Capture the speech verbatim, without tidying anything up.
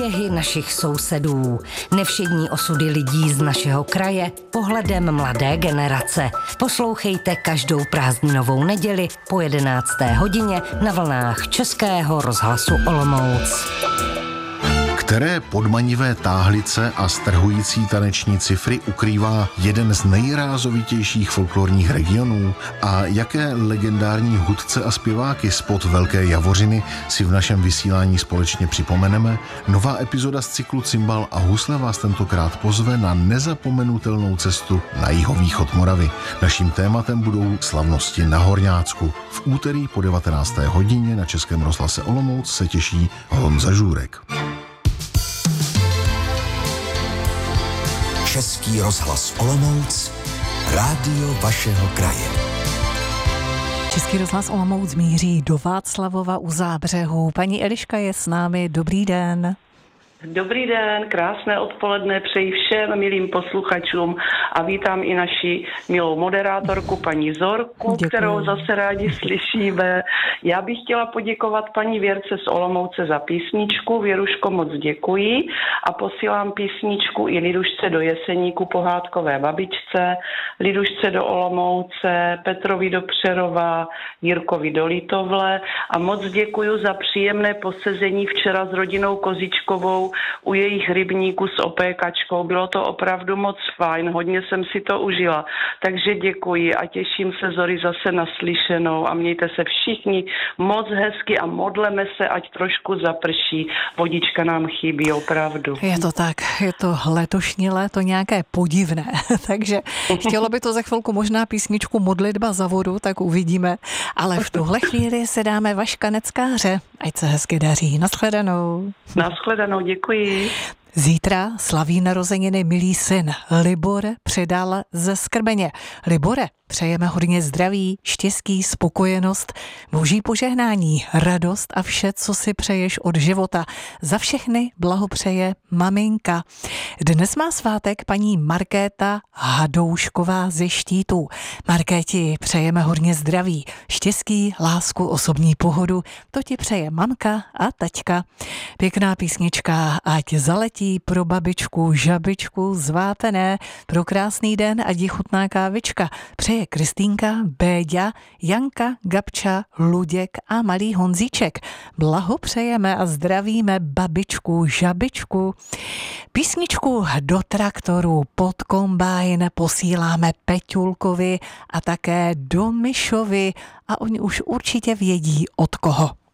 Příběhy našich sousedů, nevšední osudy lidí z našeho kraje, pohledem mladé generace. Poslouchejte každou prázdninovou neděli po jedenácté hodině na vlnách Českého rozhlasu Olomouc. Které podmanivé táhlice a strhující taneční cifry ukrývá jeden z nejrázovitějších folklorních regionů a jaké legendární hudce a zpěváky spod Velké Javořiny si v našem vysílání společně připomeneme? Nová epizoda z cyklu Cimbal a husle vás tentokrát pozve na nezapomenutelnou cestu na jihovýchod Moravy. Naším tématem budou slavnosti na Horňácku. V úterý po devatenácté hodině na Českém rozhlase Olomouc se těší Honza Žůrek. Český rozhlas Olomouc, rádio vašeho kraje. Český rozhlas Olomouc míří do Václavova u Zábřehu. Paní Eliška je s námi, dobrý den. Dobrý den, krásné odpoledne přeji všem milým posluchačům a vítám i naši milou moderátorku, paní Zorku, Děkuji. Kterou zase rádi slyšíme. Já bych chtěla poděkovat paní Věrce z Olomouce za písničku. Věruško, moc děkuji a posílám písničku i Lidušce do Jeseníku, pohádkové babičce, Lidušce do Olomouce, Petrovi do Přerova, Jirkovi do Litovle a moc děkuji za příjemné posezení včera s rodinou Kozičkovou u jejich rybníku s opékačkou. Bylo to opravdu moc fajn, hodně jsem si to užila. Takže děkuji a těším se, Zori, zase naslyšenou a mějte se všichni moc hezky a modleme se, ať trošku zaprší. Vodička nám chybí, opravdu. Je to tak, je to letošní léto nějaké podivné, takže chtělo by to za chvilku možná písničku Modlitba za vodu, tak uvidíme, ale v tuhle chvíli se dáme Vaška Neckáře. Ať se hezky daří. Nashledanou. Nashledanou, děkuji. Zítra slaví narozeniny milý syn Libor Předal ze Skrbeně. Libore, přejeme hodně zdraví, štěstí, spokojenost, boží požehnání, radost a vše, co si přeješ od života. Za všechny blahopřeje maminka. Dnes má svátek paní Markéta Hadoušková ze Štítů. Markéti přejeme hodně zdraví, štěstí, lásku, osobní pohodu. To ti přeje mamka a taťka. Pěkná písnička, ať zaletí pro babičku, žabičku, zvápené, pro krásný den a chutná kávička. Přeje Kristýnka, Béďa, Janka, Gabča, Luděk a malý Honzíček. Blahopřejeme a zdravíme babičku, žabičku. Písničku do traktoru pod kombajn posíláme Peťulkovi a také do Myšovi a oni už určitě vědí od koho.